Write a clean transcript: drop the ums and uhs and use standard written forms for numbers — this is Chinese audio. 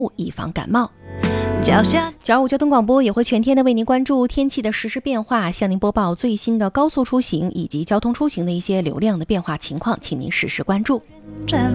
以防感冒。925交通广播也会全天的为您关注天气的实时变化，向您播报最新的高速出行以及交通出行的一些流量的变化情况，请您实时关注。